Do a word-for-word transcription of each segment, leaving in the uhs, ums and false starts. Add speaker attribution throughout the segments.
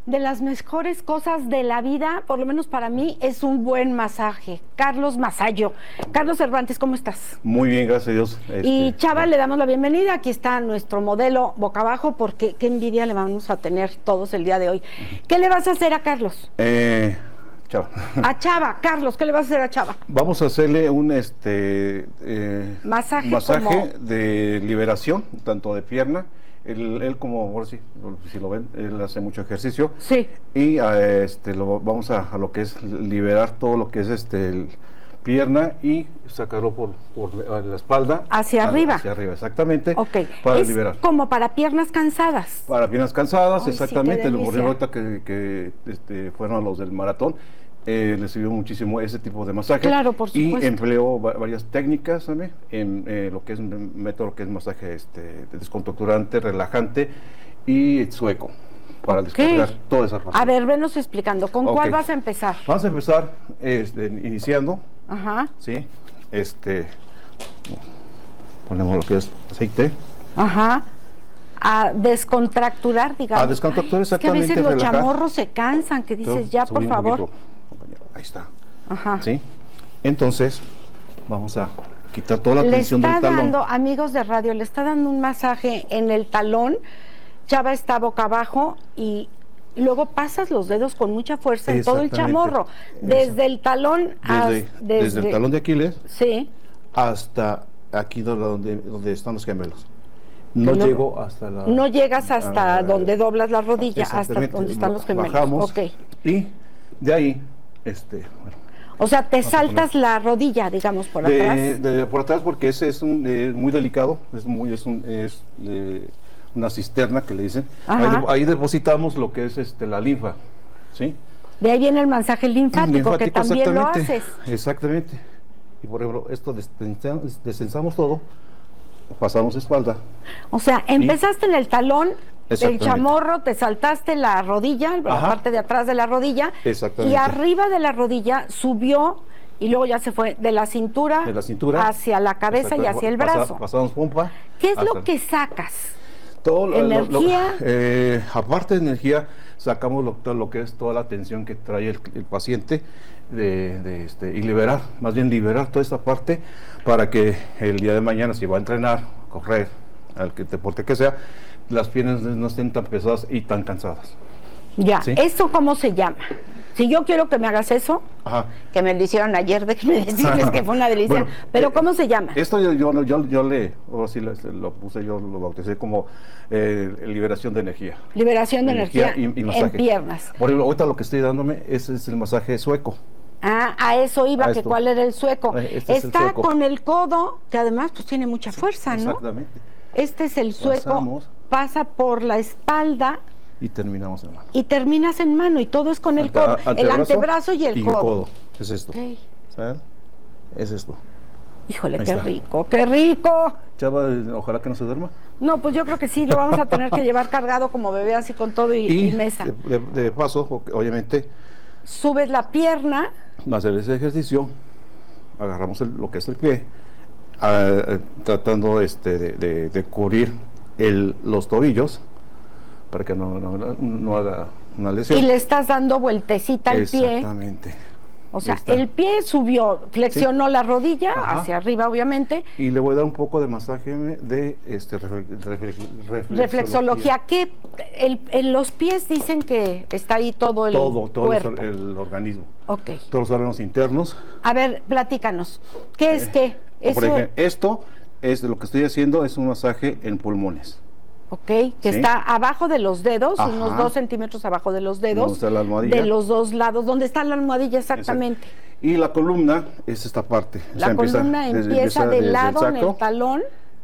Speaker 1: de las mejores cosas de la vida, por lo menos para mí, es un buen masaje. Carlos Masayo. Carlos Cervantes, ¿cómo estás?
Speaker 2: Muy bien, gracias a Dios. Este,
Speaker 1: y Chava, le damos la bienvenida. Aquí está nuestro modelo boca abajo, porque qué envidia le vamos a tener todos el día de hoy. ¿Qué le vas a hacer a Carlos?
Speaker 2: Eh, Chava.
Speaker 1: A Chava, Carlos, ¿qué le vas a hacer a Chava?
Speaker 2: Vamos a hacerle un este eh,
Speaker 1: masaje,
Speaker 2: masaje
Speaker 1: como...
Speaker 2: de liberación, tanto de pierna. Él, él como, ahora sí, si lo ven, él hace mucho ejercicio.
Speaker 1: Sí.
Speaker 2: Y a, este, lo, vamos a, a lo que es liberar todo lo que es este el, pierna y sacarlo por, por la espalda.
Speaker 1: Hacia
Speaker 2: a,
Speaker 1: arriba.
Speaker 2: Hacia arriba, exactamente.
Speaker 1: Ok.
Speaker 2: Para
Speaker 1: es
Speaker 2: liberar.
Speaker 1: Como para piernas cansadas.
Speaker 2: Para piernas cansadas,
Speaker 1: Ay,
Speaker 2: exactamente.
Speaker 1: Sí,
Speaker 2: Lo por ahorita que, que este, fueron los del maratón. Eh, le sirvió muchísimo ese tipo de masaje.
Speaker 1: Claro, por supuesto.
Speaker 2: Y empleó va varias técnicas también en eh, lo que es un método que es masaje este, descontracturante, relajante y sueco para
Speaker 1: okay.
Speaker 2: descargar toda esa parte.
Speaker 1: A ver, venos explicando, ¿con okay. cuál vas a empezar?
Speaker 2: Vamos a empezar este, iniciando.
Speaker 1: Ajá.
Speaker 2: Sí. Este ponemos lo que es aceite.
Speaker 1: Ajá. A descontracturar, digamos.
Speaker 2: A descontracturar, exactamente.
Speaker 1: Es que a veces los
Speaker 2: relajar.
Speaker 1: chamorros se cansan, que dices, ya, por favor.
Speaker 2: Ahí está.
Speaker 1: Ajá.
Speaker 2: ¿Sí? Entonces, vamos a quitar toda la tensión del talón.
Speaker 1: Le está dando, amigos de radio, le está dando un masaje en el talón. Chava está boca abajo y luego pasas los dedos con mucha fuerza en todo el chamorro. Desde el talón hasta...
Speaker 2: Desde, desde, desde el talón de Aquiles.
Speaker 1: Sí.
Speaker 2: Hasta aquí donde, donde están los gemelos. No
Speaker 1: no,
Speaker 2: llego hasta la...
Speaker 1: No llegas hasta
Speaker 2: a,
Speaker 1: donde doblas la rodilla, hasta donde están los gemelos.
Speaker 2: Bajamos.
Speaker 1: Okay.
Speaker 2: Y de ahí... Este, bueno,
Speaker 1: o sea, te saltas la rodilla, digamos, por
Speaker 2: de,
Speaker 1: atrás.
Speaker 2: De, por atrás, porque ese es un, eh, muy delicado, es muy es, un, es eh, una cisterna que le dicen. Ahí, de, ahí depositamos lo que es este la linfa, ¿sí?
Speaker 1: De ahí viene el masaje linfático, linfático que también lo haces.
Speaker 2: Exactamente. Y por ejemplo, esto descensamos todo, pasamos espalda.
Speaker 1: O sea, empezaste y, en el talón. El chamorro, te saltaste la rodilla, la
Speaker 2: Ajá.
Speaker 1: parte de atrás de la rodilla,
Speaker 2: exactamente.
Speaker 1: Y arriba de la rodilla subió y luego ya se fue de la cintura,
Speaker 2: de la cintura
Speaker 1: hacia la cabeza y hacia el brazo.
Speaker 2: Pasa, pasamos pompa.
Speaker 1: ¿Qué es lo que sacas?
Speaker 2: Todo lo,
Speaker 1: energía.
Speaker 2: Lo, lo, eh, aparte de energía, sacamos lo, todo lo que es toda la tensión que trae el, el paciente de, de este, y liberar, más bien liberar toda esta parte para que el día de mañana, si va a entrenar, correr, al que deporte que sea, las piernas no estén tan pesadas y tan cansadas.
Speaker 1: Ya,
Speaker 2: ¿sí?
Speaker 1: ¿Eso cómo se llama? Si yo quiero que me hagas eso,
Speaker 2: ajá.
Speaker 1: que me lo hicieron ayer, déjenme decirles que fue una delicia, bueno, pero ¿cómo eh, se llama?
Speaker 2: Esto yo, yo, yo, yo le, o sí lo, lo puse, yo lo bauticé como eh, liberación de energía.
Speaker 1: Liberación de energía, energía
Speaker 2: y, y masaje.
Speaker 1: En piernas.
Speaker 2: Por ejemplo, ahorita lo que estoy dándome es, es el masaje sueco.
Speaker 1: Ah, a eso iba,
Speaker 2: a
Speaker 1: que cuál era el sueco.
Speaker 2: Este
Speaker 1: Está
Speaker 2: el sueco.
Speaker 1: Con el codo, que además pues tiene mucha fuerza, ¿no?
Speaker 2: Exactamente.
Speaker 1: Este es el sueco, Pasamos. Pasa por la espalda.
Speaker 2: Y terminamos en mano.
Speaker 1: Y terminas en mano, y todo es con el Ante, codo, antebrazo, el antebrazo y el
Speaker 2: y
Speaker 1: codo.
Speaker 2: el codo. Es esto.
Speaker 1: Okay.
Speaker 2: ¿Sabes? Es esto.
Speaker 1: Híjole, Ahí qué está. rico, qué rico.
Speaker 2: Chava, ojalá que no se duerma.
Speaker 1: No, pues yo creo que sí, lo vamos a tener que llevar cargado como bebé, así con todo y,
Speaker 2: y,
Speaker 1: y mesa.
Speaker 2: De, de, de paso, obviamente.
Speaker 1: Subes la pierna.
Speaker 2: Hacer ese ejercicio, agarramos el, lo que es el pie, uh, tratando este, de, de, de cubrir el, los tobillos para que no, no, no haga una lesión.
Speaker 1: Y le estás dando vueltecita al pie.
Speaker 2: Exactamente.
Speaker 1: O sea, el pie subió, flexionó ¿Sí? la rodilla, Ajá. hacia arriba obviamente.
Speaker 2: Y le voy a dar un poco de masaje de este, reflex, reflex, reflexología.
Speaker 1: reflexología. ¿Qué? El, en los pies dicen que está ahí todo el
Speaker 2: todo, todo
Speaker 1: cuerpo.
Speaker 2: el, el organismo.
Speaker 1: Ok.
Speaker 2: Todos los órganos internos.
Speaker 1: A ver, platícanos. ¿Qué es
Speaker 2: eh,
Speaker 1: qué?
Speaker 2: Eso... Por ejemplo, esto es lo que estoy haciendo, es un masaje en pulmones.
Speaker 1: Ok, que ¿Sí? está abajo de los dedos, Ajá. unos dos centímetros abajo de los dedos,
Speaker 2: la almohadilla.
Speaker 1: De los dos lados, donde está la almohadilla exactamente.
Speaker 2: Exacto. Y la columna es esta parte.
Speaker 1: La o sea, columna empieza, empieza del lado el en el talón.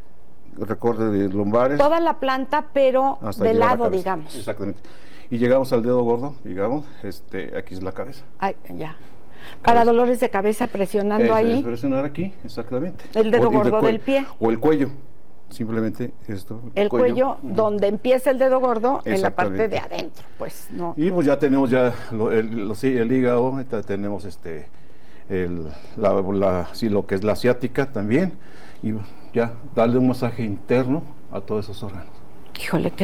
Speaker 2: Recorte de lumbares.
Speaker 1: Toda la planta, pero de lado, digamos.
Speaker 2: Exactamente. Y llegamos al dedo gordo, digamos, este, aquí es la cabeza.
Speaker 1: Ay, ya. Para cabeza. Dolores de cabeza, presionando es, ahí.
Speaker 2: Es presionar aquí, exactamente.
Speaker 1: El dedo
Speaker 2: o,
Speaker 1: gordo
Speaker 2: de
Speaker 1: del pie.
Speaker 2: O el cuello. Simplemente esto.
Speaker 1: El, el cuello, cuello donde empieza el dedo gordo, en la parte de adentro, pues no.
Speaker 2: Y pues ya tenemos ya lo, el, lo, el hígado, tenemos este el, la, la, sí, lo que es la ciática también, y ya darle un masaje interno a todos esos órganos.
Speaker 1: Híjole, qué